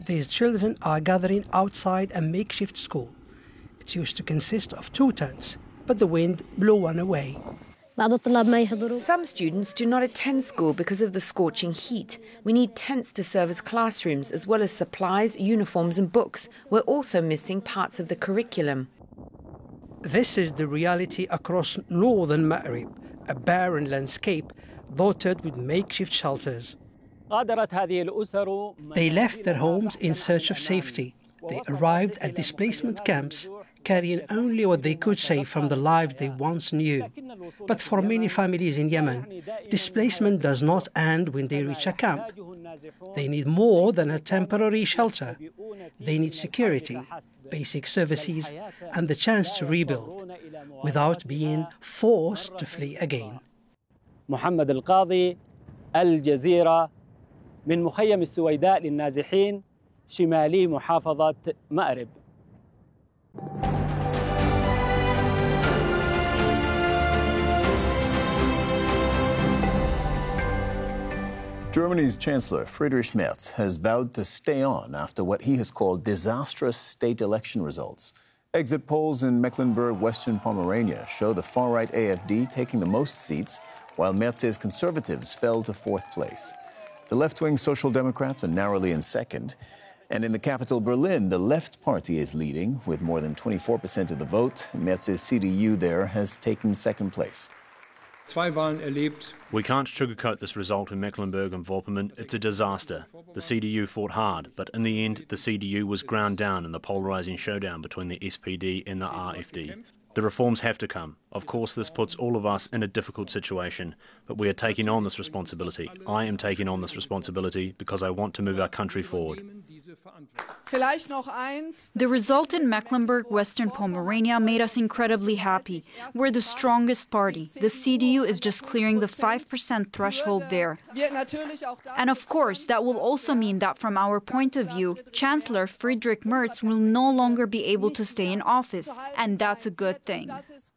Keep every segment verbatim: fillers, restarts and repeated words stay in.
These children are gathering outside a makeshift school. It used to consist of two tents, but the wind blew one away. Some students do not attend school because of the scorching heat. We need tents to serve as classrooms, as well as supplies, uniforms and books. We're also missing parts of the curriculum. This is the reality across northern Ma'rib, a barren landscape dotted with makeshift shelters. They left their homes in search of safety. They arrived at displacement camps, carrying only what they could save from the lives they once knew. But for many families in Yemen, displacement does not end when they reach a camp. They need more than a temporary shelter. They need security, basic services, and the chance to rebuild, without being forced to flee again. محمد القاضي الجزيرة من مخيم السويداء للنازحين شمالي محافظة مأرب. Germany's Chancellor Friedrich Merz has vowed to stay on after what he has called disastrous state election results. Exit polls in Mecklenburg-Western Pomerania show the far-right A F D taking the most seats, while Merz's Conservatives fell to fourth place. The left-wing Social Democrats are narrowly in second. And in the capital, Berlin, the Left Party is leading with more than twenty-four percent of the vote. Merz's C D U there has taken second place. We can't sugarcoat this result in Mecklenburg and Vorpommern. It's a disaster. The C D U fought hard, but in the end, the C D U was ground down in the polarising showdown between the S P D and the R F D. The reforms have to come. Of course, this puts all of us in a difficult situation, but we are taking on this responsibility. I am taking on this responsibility because I want to move our country forward. The result in Mecklenburg-Western Pomerania made us incredibly happy. We're the strongest party. The C D U is just clearing the five percent threshold there. And of course, that will also mean that from our point of view, Chancellor Friedrich Merz will no longer be able to stay in office, and that's a good thing.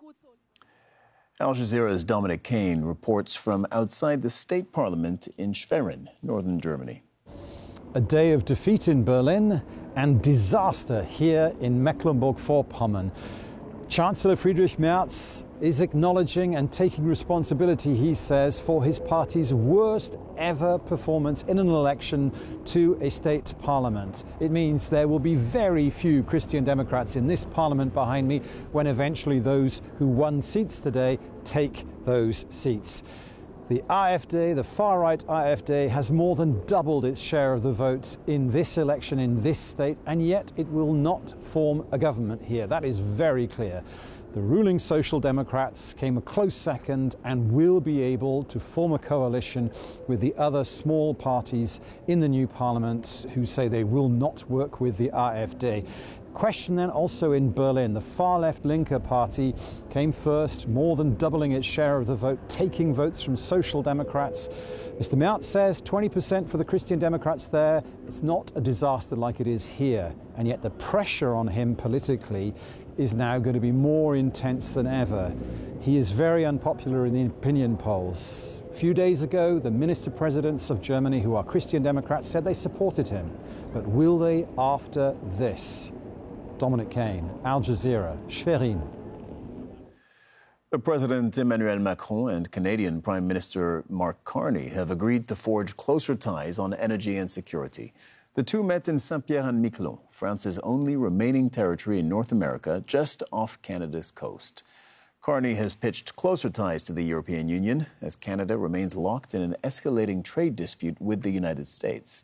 Al Jazeera's Dominic Kane reports from outside the state parliament in Schwerin, northern Germany. A day of defeat in Berlin and disaster here in Mecklenburg-Vorpommern. Chancellor Friedrich Merz is acknowledging and taking responsibility, he says, for his party's worst ever performance in an election to a state parliament. It means there will be very few Christian Democrats in this parliament behind me when eventually those who won seats today take those seats. The AfD, the far-right AfD, has more than doubled its share of the vote in this election in this state, and yet it will not form a government here. That is very clear. The ruling Social Democrats came a close second and will be able to form a coalition with the other small parties in the new parliament who say they will not work with the AfD. Question then also in Berlin. The far-left Linke Party came first, more than doubling its share of the vote, taking votes from Social Democrats. Mister Merz says twenty percent for the Christian Democrats there. It's not a disaster like it is here. And yet the pressure on him politically is now going to be more intense than ever. He is very unpopular in the opinion polls. A few days ago, the minister-presidents of Germany, who are Christian Democrats, said they supported him. But will they after this? Dominic Kane, Al Jazeera, Schwerin. President Emmanuel Macron and Canadian Prime Minister Mark Carney have agreed to forge closer ties on energy and security. The two met in Saint-Pierre-and-Miquelon, France's only remaining territory in North America, just off Canada's coast. Carney has pitched closer ties to the European Union as Canada remains locked in an escalating trade dispute with the United States.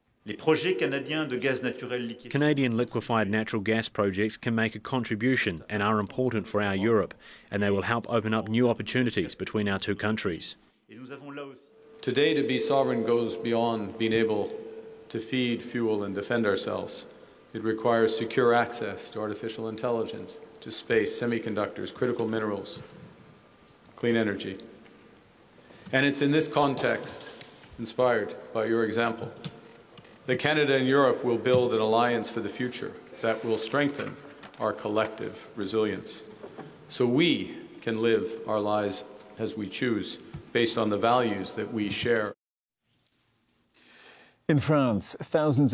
Canadian liquefied natural gas projects can make a contribution and are important for our Europe, and they will help open up new opportunities between our two countries. Today, to be sovereign goes beyond being able to feed, fuel, and defend ourselves. It requires secure access to artificial intelligence, to space, semiconductors, critical minerals, clean energy. And it's in this context, inspired by your example, that Canada and Europe will build an alliance for the future that will strengthen our collective resilience, so we can live our lives as we choose, based on the values that we share. In France, thousands